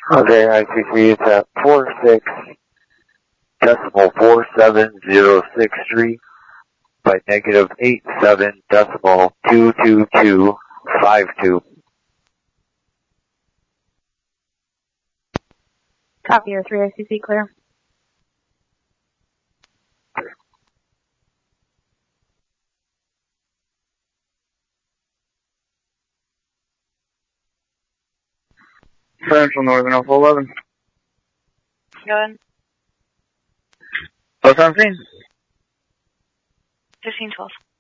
Okay, ICC, it's at 46.47063 by negative 87.22252. Copy, your 3 ICC, clear. Central Northern Alpha 11. Go ahead. What's on scene? 1512.